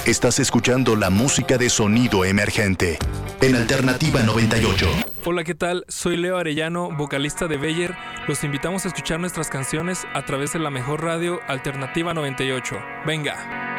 Estás escuchando la música de Sonido Emergente en Alternativa 98. Hola, ¿qué tal? Soy Leo Arellano, vocalista de Beyer. Los invitamos a escuchar nuestras canciones a través de la mejor radio Alternativa 98. Venga.